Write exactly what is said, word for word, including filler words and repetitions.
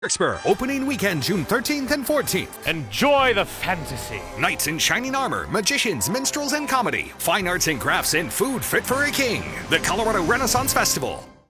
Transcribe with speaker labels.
Speaker 1: Expo opening weekend June thirteenth and fourteenth.
Speaker 2: Enjoy the fantasy.
Speaker 1: Knights in shining armor, magicians, minstrels, and comedy. Fine arts and crafts and food fit for a king. The Colorado Renaissance Festival.